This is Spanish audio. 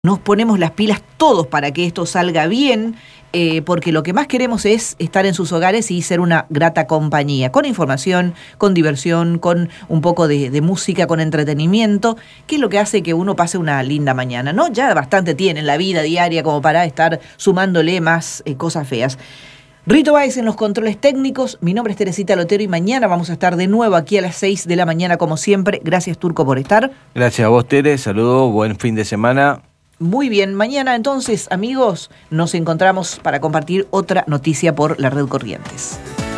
Nos ponemos las pilas todos para que esto salga bien, porque lo que más queremos es estar en sus hogares y ser una grata compañía, con información, con diversión, con un poco de música, con entretenimiento, que es lo que hace que uno pase una linda mañana, ¿no? Ya bastante tiene en la vida diaria como para estar sumándole más cosas feas. Rito Báez en los controles técnicos, mi nombre es Teresita Lotero y mañana vamos a estar de nuevo aquí a las 6 de la mañana como siempre. Gracias, Turco, por estar. Gracias a vos, Tere, saludos, buen fin de semana. Muy bien, mañana entonces, amigos, nos encontramos para compartir otra noticia por la Red Corrientes.